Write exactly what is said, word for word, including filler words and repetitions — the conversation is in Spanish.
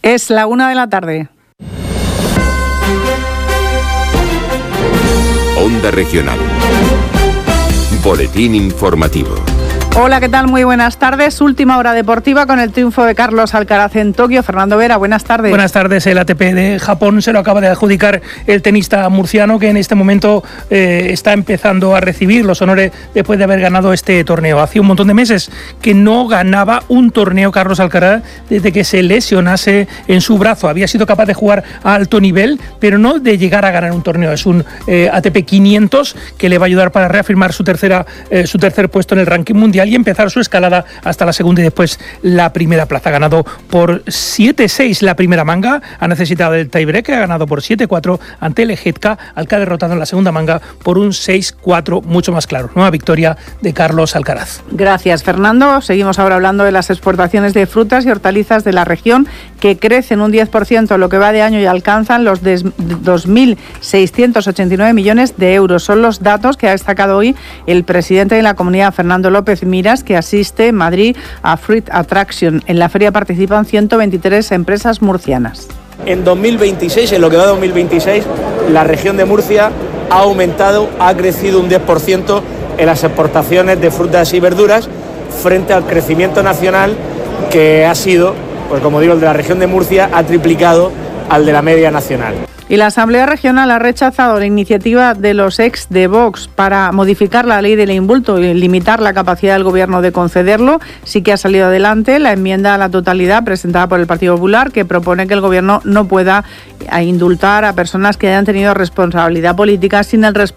Es la una de la tarde. Onda Regional. Boletín informativo. Hola, ¿qué tal? Muy buenas tardes. Última hora deportiva con el triunfo de Carlos Alcaraz en Tokio. Fernando Vera, buenas tardes. Buenas tardes. El A T P de Japón se lo acaba de adjudicar el tenista murciano, que en este momento eh, está empezando a recibir los honores después de haber ganado este torneo. Hace un montón de meses que no ganaba un torneo Carlos Alcaraz desde que se lesionase en su brazo. Había sido capaz de jugar a alto nivel, pero no de llegar a ganar un torneo. Es un eh, A T P quinientos que le va a ayudar para reafirmar su, tercera, eh, su tercer puesto en el ranking mundial y empezar su escalada hasta la segunda y después la primera plaza. Ha ganado por siete seis la primera manga, ha necesitado el tiebreak, ha ganado por siete cuatro ante el Ejetka, al que ha derrotado en la segunda manga por un seis cuatro mucho más claro. Nueva victoria de Carlos Alcaraz. Gracias, Fernando. Seguimos ahora hablando de las exportaciones de frutas y hortalizas de la región, que crecen un diez por ciento lo que va de año y alcanzan los dos mil seiscientos ochenta y nueve millones de euros. Son los datos que ha destacado hoy el presidente de la comunidad, Fernando López Miras, que asiste en Madrid a Fruit Attraction. En la feria participan ciento veintitrés empresas murcianas. En dos mil veintiséis, en lo que va de dos mil veintiséis, la región de Murcia ha aumentado, ha crecido un diez por ciento en las exportaciones de frutas y verduras frente al crecimiento nacional, que ha sido, pues como digo, el de la región de Murcia ha triplicado al de la media nacional. Y la Asamblea Regional ha rechazado la iniciativa de los ex de Vox para modificar la ley del indulto y limitar la capacidad del Gobierno de concederlo. Sí que ha salido adelante la enmienda a la totalidad presentada por el Partido Popular, que propone que el Gobierno no pueda indultar a personas que hayan tenido responsabilidad política sin el respaldo